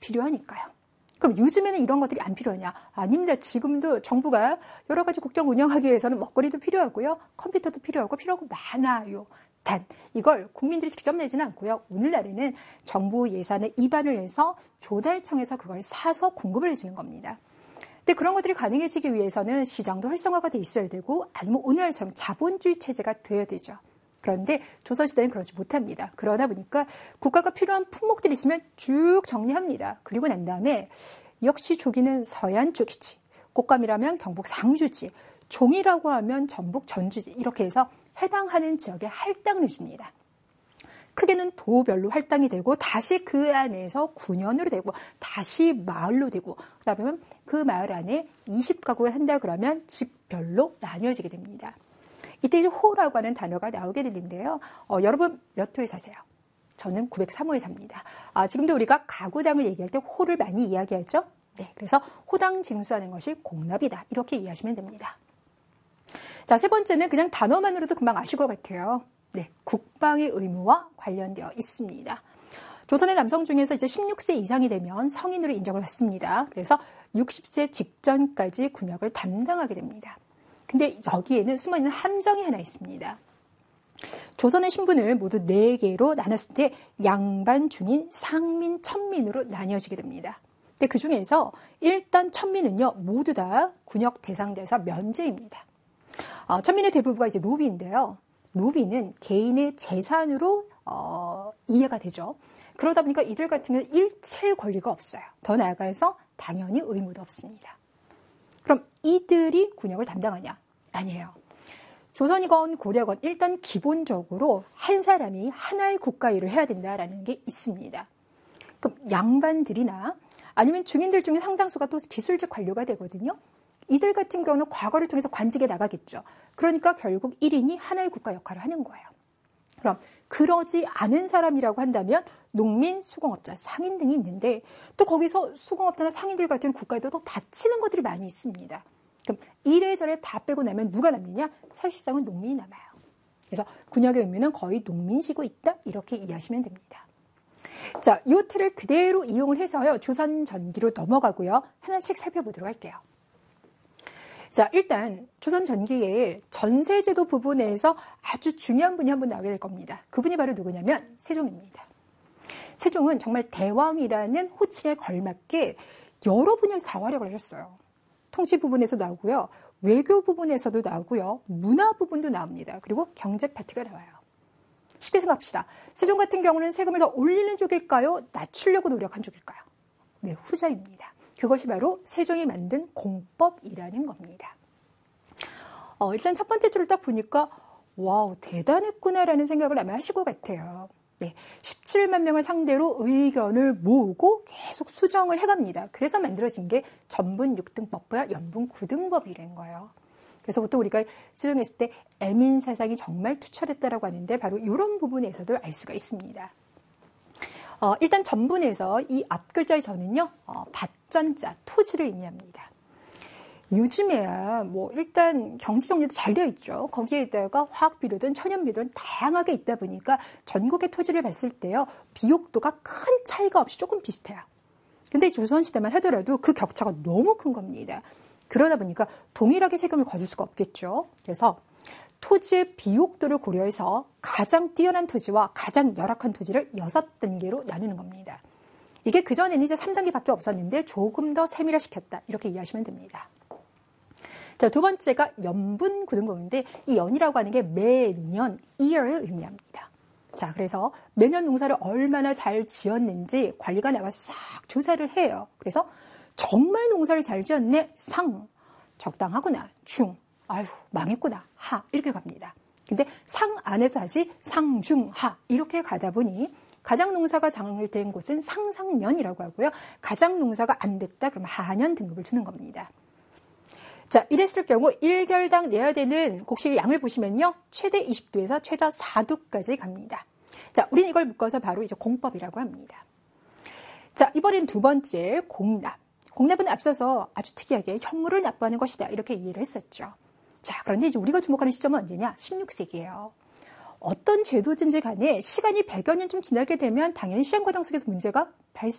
필요하니까요. 그럼 요즘에는 이런 것들이 안 필요하냐? 아닙니다. 지금도 정부가 여러 가지 국정 운영하기 위해서는 먹거리도 필요하고요. 컴퓨터도 필요하고 많아요. 단 이걸 국민들이 직접 내지는 않고요. 오늘날에는 정부 예산에 입안을 해서 조달청에서 그걸 사서 공급을 해주는 겁니다. 근데 그런 것들이 가능해지기 위해서는 시장도 활성화가 돼 있어야 되고 아니면 오늘날처럼 자본주의 체제가 돼야 되죠. 그런데 조선시대는 그러지 못합니다. 그러다 보니까 국가가 필요한 품목들이 있으면 쭉 정리합니다. 그리고 난 다음에 역시 조기는 서해안 쪽이지, 꽃감이라면 경북 상주지, 종이라고 하면 전북 전주지, 이렇게 해서 해당하는 지역에 할당을 해줍니다. 크게는 도별로 할당이 되고 다시 그 안에서 군현으로 되고 다시 마을로 되고 그다음에 그 마을 안에 20가구가 산다 그러면 집별로 나뉘어지게 됩니다. 이때 이제 호라고 하는 단어가 나오게 되는데요. 여러분 몇 호에 사세요? 저는 903호에 삽니다. 지금도 우리가 가구당을 얘기할 때 호를 많이 이야기하죠. 네, 그래서 호당 징수하는 것이 공납이다. 이렇게 이해하시면 됩니다. 자, 세 번째는 그냥 단어만으로도 금방 아실 것 같아요. 네, 국방의 의무와 관련되어 있습니다. 조선의 남성 중에서 이제 16세 이상이 되면 성인으로 인정을 받습니다. 그래서 60세 직전까지 군역을 담당하게 됩니다. 근데 여기에는 숨어있는 함정이 하나 있습니다. 조선의 신분을 모두 4개로 나눴을 때 양반, 중인, 상민, 천민으로 나뉘어지게 됩니다. 근데 그 중에서 일단 천민은요, 모두 다 군역 대상자에서 면제입니다. 천민의 대부분가 이제 노비인데요. 노비는 개인의 재산으로 이해가 되죠. 그러다 보니까 이들 같은 경우는 일체의 권리가 없어요. 더 나아가서 당연히 의무도 없습니다. 그럼 이들이 군역을 담당하냐? 아니에요. 조선이건 고려건 일단 기본적으로 한 사람이 하나의 국가 일을 해야 된다라는 게 있습니다. 그럼 양반들이나 아니면 중인들 중에 상당수가 또 기술직 관료가 되거든요. 이들 같은 경우는 과거를 통해서 관직에 나가겠죠. 그러니까 결국 1인이 하나의 국가 역할을 하는 거예요. 그럼 그러지 않은 사람이라고 한다면 농민, 수공업자, 상인 등이 있는데 또 거기서 수공업자나 상인들 같은 국가에도 더 바치는 것들이 많이 있습니다. 그럼 이래저래 다 빼고 나면 누가 남느냐? 사실상은 농민이 남아요. 그래서 군역의 의무는 거의 농민시고 있다 이렇게 이해하시면 됩니다. 자, 이 틀을 그대로 이용을 해서요. 조선 전기로 넘어가고요. 하나씩 살펴보도록 할게요. 자, 일단 조선 전기의 전세제도 부분에서 아주 중요한 분이 한 분 나오게 될 겁니다. 그분이 바로 누구냐면 세종입니다. 세종은 정말 대왕이라는 호칭에 걸맞게 여러 분야에서 다 활약을 하셨어요. 통치 부분에서 나오고요. 외교 부분에서도 나오고요. 문화 부분도 나옵니다. 그리고 경제 파트가 나와요. 쉽게 생각합시다. 세종 같은 경우는 세금을 더 올리는 쪽일까요? 낮추려고 노력한 쪽일까요? 네, 후자입니다. 그것이 바로 세종이 만든 공법이라는 겁니다. 일단 첫 번째 줄을 딱 보니까 와우, 대단했구나라는 생각을 아마 하실 것 같아요. 네, 17만 명을 상대로 의견을 모으고 계속 수정을 해갑니다. 그래서 만들어진 게 전분 6등법과 연분 9등법이라는 거예요. 그래서 보통 우리가 수정했을 때 애민사상이 정말 투철했다라고 하는데 바로 이런 부분에서도 알 수가 있습니다. 일단 전분에서 이 앞글자의 전은요, 밭전자, 토지를 의미합니다. 요즘에야 뭐 일단 경제 정리도 잘 되어 있죠. 거기에다가 화학 비료든 천연 비료든 다양하게 있다 보니까 전국의 토지를 봤을 때요, 비옥도가 큰 차이가 없이 조금 비슷해요. 근데 조선시대만 하더라도 그 격차가 너무 큰 겁니다. 그러다 보니까 동일하게 세금을 거둘 수가 없겠죠. 그래서 토지의 비옥도를 고려해서 가장 뛰어난 토지와 가장 열악한 토지를 6단계로 나누는 겁니다. 이게 그전에는 이제 3단계밖에 없었는데 조금 더 세밀화시켰다. 이렇게 이해하시면 됩니다. 자, 두 번째가 연분 구등법인데 이 연이라고 하는 게 매년, year을 의미합니다. 자, 그래서 매년 농사를 얼마나 잘 지었는지 관리가 나가서 싹 조사를 해요. 그래서 정말 농사를 잘 지었네, 상, 적당하구나, 중, 아유, 망했구나, 하, 이렇게 갑니다. 근데 상 안에서 다시 상, 중, 하, 이렇게 가다 보니 가장 농사가 잘된 곳은 상상년이라고 하고요. 가장 농사가 안 됐다, 그러면 하년 등급을 주는 겁니다. 자, 이랬을 경우 1결당 내야 되는 곡식의 양을 보시면요. 최대 20도에서 최저 4도까지 갑니다. 자, 우리는 이걸 묶어서 바로 이제 공법이라고 합니다. 자, 이번엔 두 번째, 공납. 공납은 앞서서 아주 특이하게 현물을 납부하는 것이다. 이렇게 이해를 했었죠. 자, 그런데 이제 우리가 주목하는 시점은 언제냐? 16세기예요. 어떤 제도든지 간에 시간이 100여 년 좀 지나게 되면 당연히 시행과정 속에서 문제가 발생